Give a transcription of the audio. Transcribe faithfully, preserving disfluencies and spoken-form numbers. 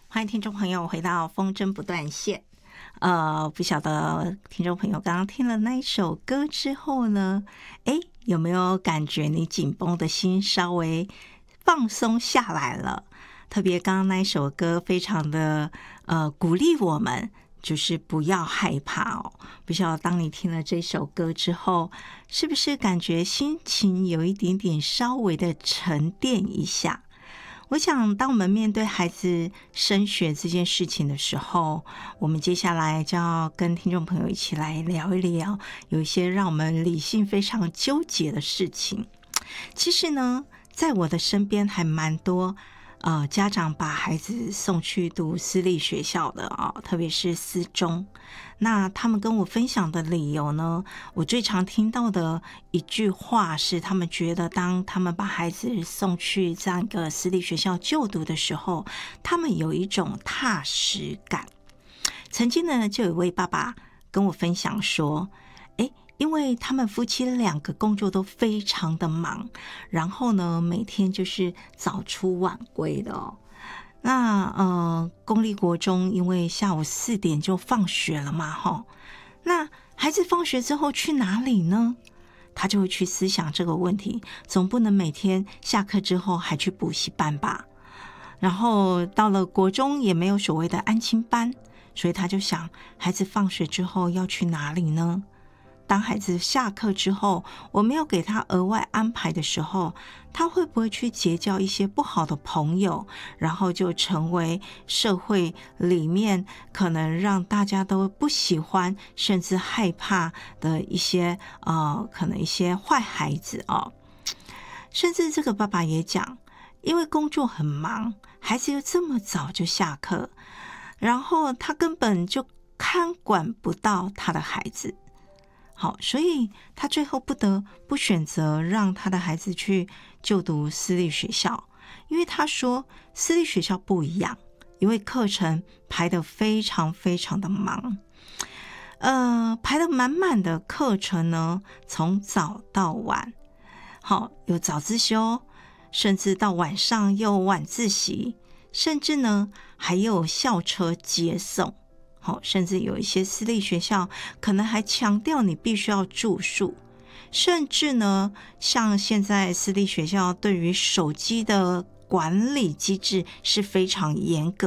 欢迎听众朋友回到风筝不断线。呃，不晓得听众朋友刚刚听了那一首歌之后呢，诶，有没有感觉你紧绷的心稍微放松下来了？特别刚刚那一首歌非常的呃鼓励我们，就是不要害怕哦。不晓得当你听了这首歌之后，是不是感觉心情有一点点稍微的沉淀一下？我想当我们面对孩子升学这件事情的时候，我们接下来就要跟听众朋友一起来聊一聊有一些让我们理性非常纠结的事情。其实呢，在我的身边还蛮多呃，家长把孩子送去读私立学校的啊、哦，特别是私中。那他们跟我分享的理由呢，我最常听到的一句话是，他们觉得当他们把孩子送去这样一个私立学校就读的时候，他们有一种踏实感。曾经呢，就有一位爸爸跟我分享说，诶，因为他们夫妻两个工作都非常的忙，然后呢，每天就是早出晚归的哦。那呃，公立国中因为下午四点就放学了嘛，哈，那孩子放学之后去哪里呢？他就会去思想这个问题，总不能每天下课之后还去补习班吧？然后到了国中也没有所谓的安亲班，所以他就想，孩子放学之后要去哪里呢？当孩子下课之后，我没有给他额外安排的时候，他会不会去结交一些不好的朋友，然后就成为社会里面可能让大家都不喜欢甚至害怕的一些呃，可能一些坏孩子哦。甚至这个爸爸也讲，因为工作很忙，孩子又这么早就下课，然后他根本就看管不到他的孩子。好，所以他最后不得不选择让他的孩子去就读私立学校，因为他说私立学校不一样，因为课程排得非常非常的忙，呃，排得满满的课程呢，从早到晚，好，有早自修，甚至到晚上又晚自习，甚至呢还有校车接送。好，甚至有一些私立学校可能还强调你必须要住宿，甚至呢，像现在私立学校对于手机的管理机制是非常严格